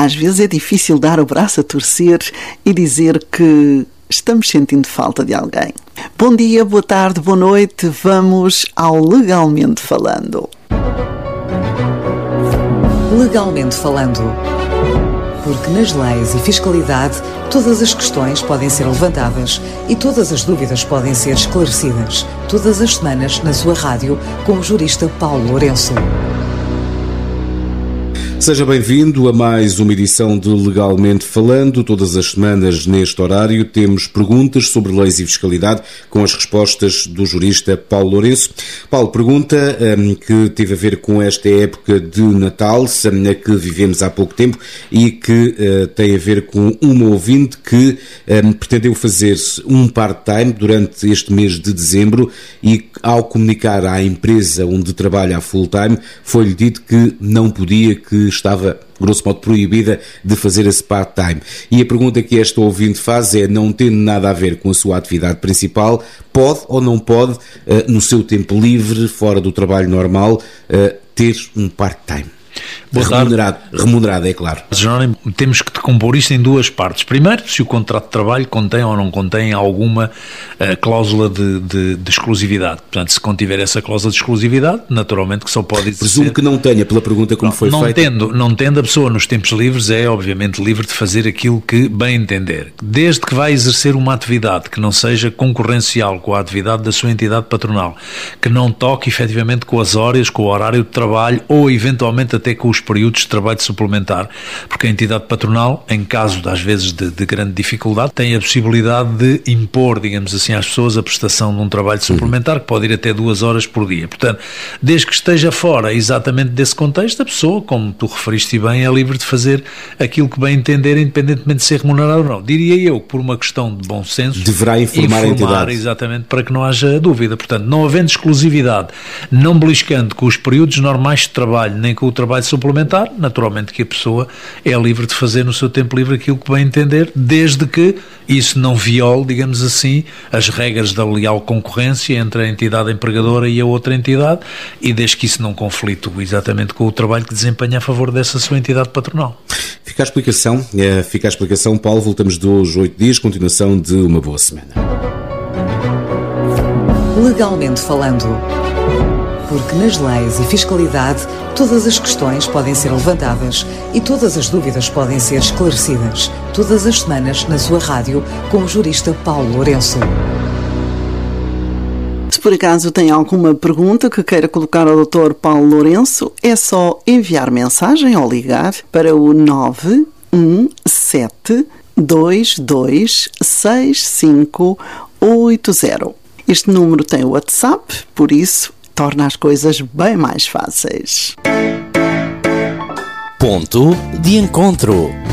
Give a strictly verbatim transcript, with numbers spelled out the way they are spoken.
às vezes é difícil dar o braço a torcer e dizer que estamos sentindo falta de alguém. Bom dia, boa tarde, boa noite. Vamos ao Legalmente Falando. Legalmente Falando. Porque nas leis e fiscalidade todas as questões podem ser levantadas e todas as dúvidas podem ser esclarecidas. Todas as semanas na sua rádio com o jurista Paulo Lourenço. Seja bem-vindo a mais uma edição de Legalmente Falando. Todas as semanas, neste horário, temos perguntas sobre leis e fiscalidade com as respostas do jurista Paulo Lourenço. Paulo, pergunta um, que teve a ver com esta época de Natal, a que vivemos há pouco tempo, e que uh, tem a ver com uma ouvinte que um, pretendeu fazer um part-time durante este mês de dezembro e, ao comunicar à empresa onde trabalha a full-time, foi-lhe dito que não podia, que estava, grosso modo, proibida de fazer esse part-time. E a pergunta que esta ouvinte faz é, não tendo nada a ver com a sua atividade principal, pode ou não pode, no seu tempo livre, fora do trabalho normal, ter um part-time? Remunerado, remunerado, é claro. Jerónimo, temos que compor isto em duas partes. Primeiro, se o contrato de trabalho contém ou não contém alguma uh, cláusula de, de, de exclusividade. Portanto, se contiver essa cláusula de exclusividade, naturalmente que só pode existir... Presumo que não tenha, pela pergunta como não, foi não feita. Tendo, não tendo, a pessoa nos tempos livres é, obviamente, livre de fazer aquilo que bem entender. Desde que vai exercer uma atividade que não seja concorrencial com a atividade da sua entidade patronal, que não toque, efetivamente, com as horas, com o horário de trabalho ou, eventualmente, até com os períodos de trabalho suplementar, porque a entidade patronal, em caso, às vezes, de, de grande dificuldade, tem a possibilidade de impor, digamos assim, às pessoas a prestação de um trabalho suplementar, que pode ir até duas horas por dia. Portanto, desde que esteja fora exatamente desse contexto, a pessoa, como tu referiste bem, é livre de fazer aquilo que bem entender, independentemente de ser remunerado ou não. Diria eu que, por uma questão de bom senso, deverá informar, informar a entidade. Exatamente, para que não haja dúvida. Portanto, não havendo exclusividade, não beliscando com os períodos normais de trabalho, nem com o trabalho suplementar, naturalmente que a pessoa é livre de fazer no seu tempo livre aquilo que bem entender, desde que isso não viole, digamos assim, as regras da leal concorrência entre a entidade empregadora e a outra entidade, e desde que isso não conflitue exatamente com o trabalho que desempenha a favor dessa sua entidade patronal. Fica a explicação, é, fica a explicação, Paulo. Voltamos dos oito dias, continuação de uma boa semana. Legalmente Falando. Porque nas leis e fiscalidade todas as questões podem ser levantadas e todas as dúvidas podem ser esclarecidas. Todas as semanas na sua rádio com o jurista Paulo Lourenço. Se por acaso tem alguma pergunta que queira colocar ao doutor Paulo Lourenço, é só enviar mensagem ou ligar para o nove um sete dois dois seis cinco oito zero. Este número tem o WhatsApp, por isso torna as coisas bem mais fáceis. Ponto de encontro.